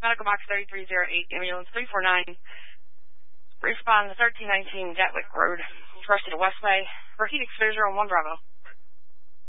Medical box 3308, ambulance 349. Respond to 1319 Gatwick Road. Rusty to Westway. For heat exposure on 1 Bravo.